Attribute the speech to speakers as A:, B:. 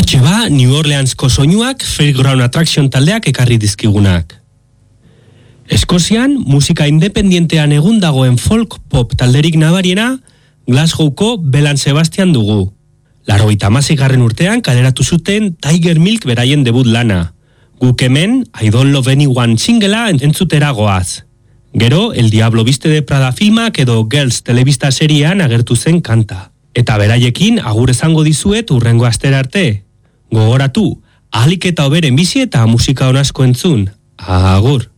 A: Hortxe ba, New Orleansko soinuak Fairground Attraction taldeak ekarri dizkigunak. Eskozian, musika independientean egun dagoen folk pop talderik nabariena, Glasgowko Belan Sebastian dugu. 86. urtean kaleratu zuten Tiger Milk beraien debut lana. Guk hemen, I Don't Love Anyone singlea entzutera goaz. Gero, El Diablo Viste de Prada filmak edo Girls telebista seriean agertu zen kanta. Eta beraiekin agur esango dizuet hurrengo astera arte. Gogoratu, ahalik eta hoberen bizi eta musika on asko entzun. Agur.